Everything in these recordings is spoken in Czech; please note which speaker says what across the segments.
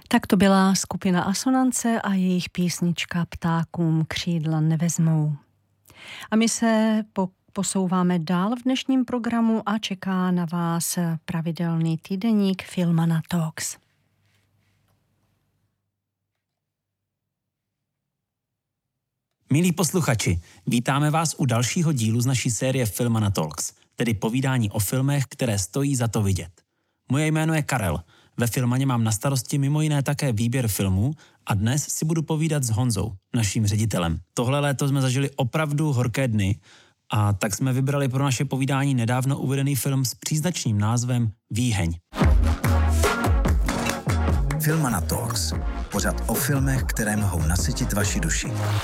Speaker 1: Tak to byla skupina Asonance a jejich písnička Ptákům křídla nevezmou. A my se posouváme dál v dnešním programu a čeká na vás pravidelný týdeník Filmana Talks.
Speaker 2: Milí posluchači, vítáme vás u dalšího dílu z naší série Filmana Talks, tedy povídání o filmech, které stojí za to vidět. Moje jméno je Karel. Ve Filmaně mám na starosti mimo jiné také výběr filmů a dnes si budu povídat s Honzou, naším ředitelem. Tohle léto jsme zažili opravdu horké dny a tak jsme vybrali pro naše povídání nedávno uvedený film s příznačným názvem Výheň.
Speaker 3: Filmana Talks. Pořad o filmech, které mohou nasytit vaši duši.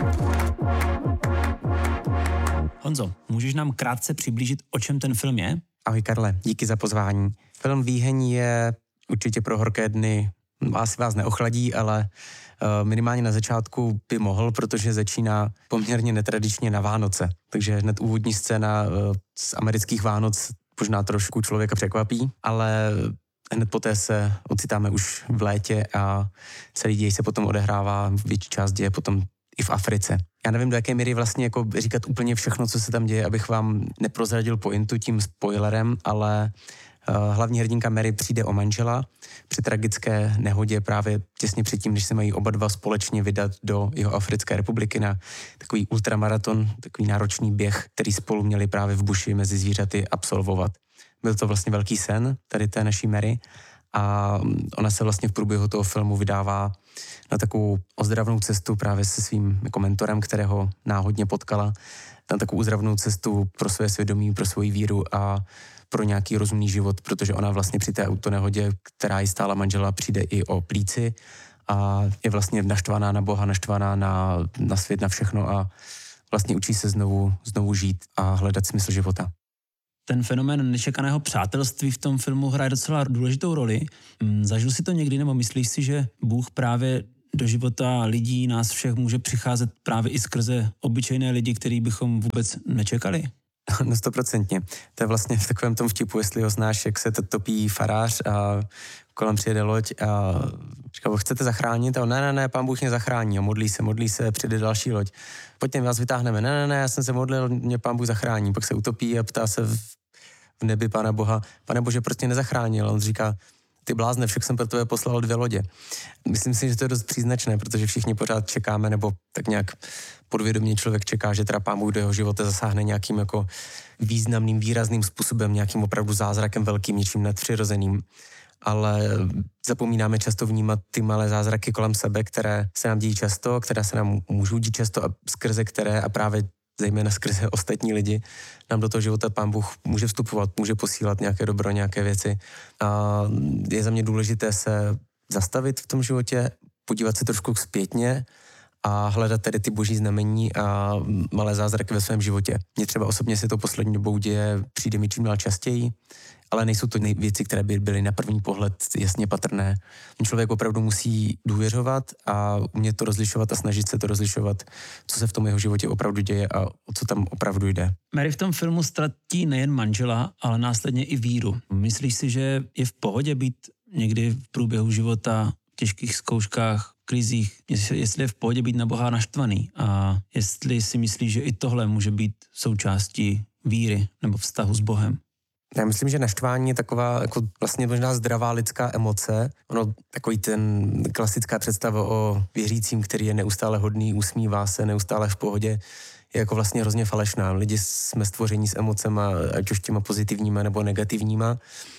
Speaker 2: Honzo, můžeš nám krátce přiblížit, o čem ten film je?
Speaker 4: Ahoj Karle, díky za pozvání. Film Výheň je určitě pro horké dny, asi vás neochladí, ale minimálně na začátku by mohl, protože začíná poměrně netradičně na Vánoce. Takže hned úvodní scéna z amerických Vánoc možná trošku člověka překvapí, ale hned poté se ocitáme už v létě a celý děj se potom odehrává, větší část děje potom i v Africe. Já nevím, do jaké míry vlastně jako říkat úplně všechno, co se tam děje, abych vám neprozradil pointu tím spoilerem, ale hlavní hrdinka Mary přijde o manžela při tragické nehodě právě těsně předtím, než se mají oba dva společně vydat do Jihoafrické republiky na takový ultramaraton, takový náročný běh, který spolu měli právě v buši mezi zvířaty absolvovat. Byl to vlastně velký sen tady té naší Mary a ona se vlastně v průběhu toho filmu vydává na takovou ozdravnou cestu právě se svým jako mentorem, kterého náhodně potkala, na takovou ozdravnou cestu pro své svědomí, pro svoji víru a pro nějaký rozumný život, protože ona vlastně při té autonehodě, která jí stála manžela, přijde i o plíci a je vlastně naštvaná na Boha, naštvaná na svět, na všechno a vlastně učí se znovu žít a hledat smysl života.
Speaker 2: Ten fenomén nečekaného přátelství v tom filmu hraje docela důležitou roli. Zažil si to někdy, nebo myslíš si, že Bůh právě do života lidí, nás všech může přicházet právě i skrze obyčejné lidi, který bychom vůbec nečekali?
Speaker 4: No 100%. To je vlastně v takovém tom vtipu, jestli ho znáš, jak se topí farář a kolem přijede loď a říká, chcete zachránit? A on, ne, pán Bůh mě zachrání. A modlí se, přijde další loď. Pojďte, vás vytáhneme. Ne, já jsem se modlil, mě pán Bůh zachrání. Pak se utopí a ptá se v nebi Pána Boha, Pane Bože, proč tě nezachránil? On říká, ty blázne, však jsem pro tebe poslal 2 lodě. Myslím si, že to je dost příznačné, protože všichni pořád čekáme, nebo tak nějak podvědomě člověk čeká, že teda Pán Bůh do jeho života zasáhne nějakým jako významným, výrazným způsobem, nějakým opravdu zázrakem velkým, něčím nadpřirozeným. Ale zapomínáme často vnímat ty malé zázraky kolem sebe, které se nám dějí často, které se nám můžou dít často a skrze které a právě zejména skrze ostatní lidi, nám do toho života Pán Bůh může vstupovat, může posílat nějaké dobro, nějaké věci. A je za mě důležité se zastavit v tom životě, podívat se trošku zpětně a hledat tedy ty boží znamení a malé zázraky ve svém životě. Mně třeba osobně se to poslední dobou děje, přijde mi čím dál častěji, ale nejsou to věci, které by byly na první pohled jasně patrné. Člověk opravdu musí důvěřovat a umět to rozlišovat a snažit se to rozlišovat, co se v tom jeho životě opravdu děje a o co tam opravdu jde.
Speaker 2: Mary v tom filmu ztratí nejen manžela, ale následně i víru. Myslíš si, že je v pohodě být někdy v průběhu života v těžkých zkouškách, krizích, jestli je v pohodě být na Boha naštvaný a jestli si myslíš, že i tohle může být součástí víry nebo vztahu s Bohem?
Speaker 4: Já myslím, že naštvání je taková jako vlastně možná zdravá lidská emoce. Ono takový ten klasická představa o věřícím, který je neustále hodný, usmívá se, neustále v pohodě, je jako vlastně hrozně falešná. Lidi jsme stvoření s emocema, ať už těma pozitivníma nebo negativníma.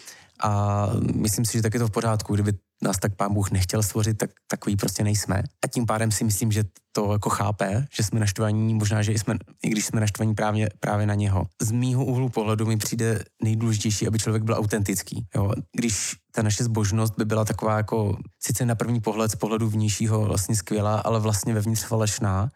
Speaker 4: A myslím si, že tak je to v pořádku. Kdyby nás tak Pán Bůh nechtěl stvořit, tak takový prostě nejsme. A tím pádem si myslím, že to jako chápe, že jsme naštvaní, možná, že i když jsme naštvaní právě na něho. Z mýho úhlu pohledu mi přijde nejdůležitější, aby člověk byl autentický. Jo? Když ta naše zbožnost by byla taková jako, sice na první pohled z pohledu vnějšího vlastně skvělá, ale vlastně vevnitř falešná,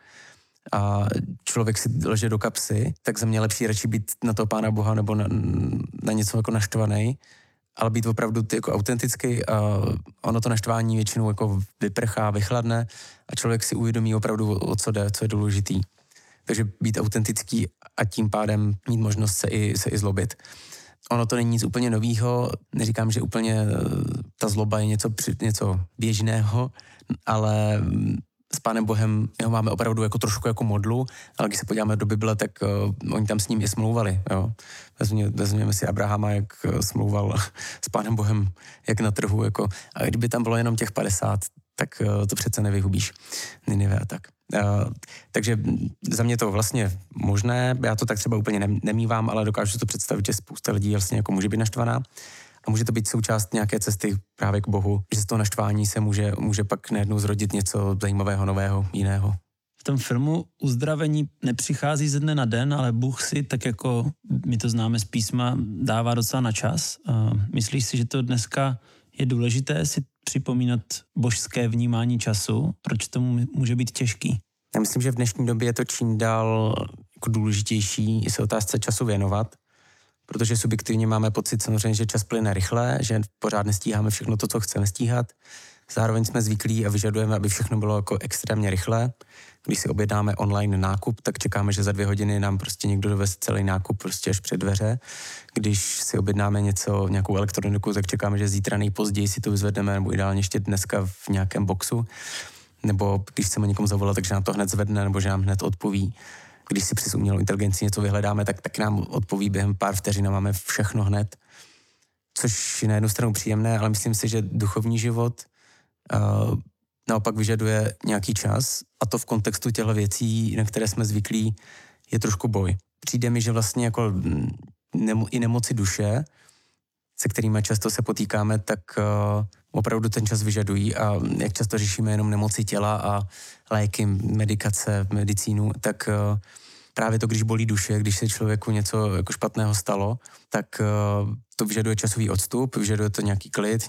Speaker 4: a člověk si lže do kapsy, tak za mě lepší radši být na toho Pána Boha nebo na něco jako naštvaný, ale být opravdu jako autentický a ono to naštvání většinou jako vyprchá, vychladne a člověk si uvědomí opravdu, o co jde, co je důležitý. Takže být autentický a tím pádem mít možnost se i zlobit. ono to není nic úplně novýho, neříkám, že úplně ta zloba je něco běžného, ale s Pánem Bohem jeho máme opravdu jako trošku jako modlu, ale když se podíváme do Bible, tak oni tam s ním i smlouvali. Jo. Vezměme si Abrahama, jak smlouval s Pánem Bohem, jak na trhu. Jako, a kdyby tam bylo jenom těch 50, tak to přece nevyhubíš. Ninive a tak. Takže za mě to vlastně možné, já to tak třeba úplně nemívám, ale dokážu si to představit, že spousta lidí vlastně jako může být naštvaná a může to být součást nějaké cesty právě k Bohu, že z toho naštvání se může pak najednou zrodit něco zajímavého, nového, jiného.
Speaker 2: V tom filmu uzdravení nepřichází ze dne na den, ale Bůh si, tak jako my to známe z písma, dává docela na čas. Myslíš si, že to dneska je důležité si připomínat božské vnímání času? Proč to může být těžký?
Speaker 4: Já myslím, že v dnešní době je to čím dál jako důležitější i se otázce času věnovat, protože subjektivně máme pocit samozřejmě, že čas plyne rychle, že pořád nestíháme všechno to, co chceme stíhat. Zároveň jsme zvyklí a vyžadujeme, aby všechno bylo jako extrémně rychle. Když si objednáme online nákup, tak čekáme, že za 2 hodiny nám prostě někdo doveze celý nákup prostě až před dveře. Když si objednáme nějakou elektroniku, tak čekáme, že zítra nejpozději si to vyzvedneme, nebo ideálně ještě dneska v nějakém boxu. Nebo když chceme někomu zavolat, takže nám to hned zvedne, nebo že nám hned odpoví. Když si přes umělou inteligenci něco vyhledáme, tak nám odpoví během pár vteřin a máme všechno hned. Což je na jednu stranu příjemné, ale myslím si, že duchovní život naopak vyžaduje nějaký čas a to v kontextu těchto věcí, na které jsme zvyklí, je trošku boj. Přijde mi, že vlastně jako i nemoci duše, se kterými často se potýkáme, tak opravdu ten čas vyžadují a jak často řešíme jenom nemoci těla a léky, medikace, medicínu, tak právě to, když bolí duše, když se člověku něco jako špatného stalo, tak to vyžaduje časový odstup, vyžaduje to nějaký klid,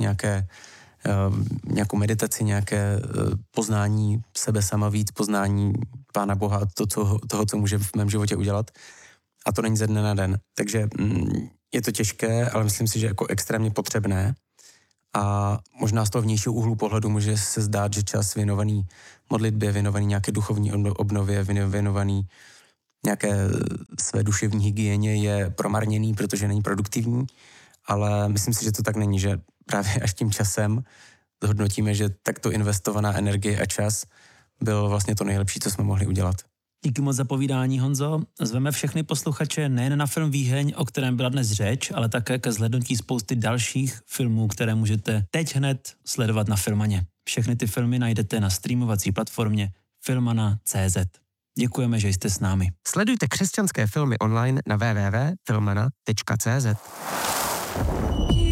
Speaker 4: nějakou meditaci, nějaké poznání sebe sama víc, poznání Pána Boha a toho, co může v mém životě udělat. A to není ze dne na den. Takže je to těžké, ale myslím si, že jako extrémně potřebné. A možná z toho vnějšího úhlu pohledu může se zdát, že čas věnovaný modlitbě, věnovaný nějaké duchovní obnově, věnovaný nějaké své duševní hygieně je promarněný, protože není produktivní, ale myslím si, že to tak není, že právě až tím časem zhodnotíme, že takto investovaná energie a čas byl vlastně to nejlepší, co jsme mohli udělat.
Speaker 2: Díky moc za povídání, Honzo. Zveme všechny posluchače nejen na film Výheň, o kterém byla dnes řeč, ale také ke zhlédnutí spousty dalších filmů, které můžete teď hned sledovat na Filmaně. Všechny ty filmy najdete na streamovací platformě filmana.cz. Děkujeme, že jste s námi.
Speaker 5: Sledujte křesťanské filmy online na www.filmana.cz.